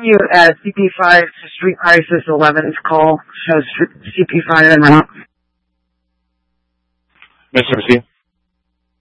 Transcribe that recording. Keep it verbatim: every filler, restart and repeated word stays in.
continue at C P five to Street Crisis eleven's call. Shows C P five en route. Mister M C.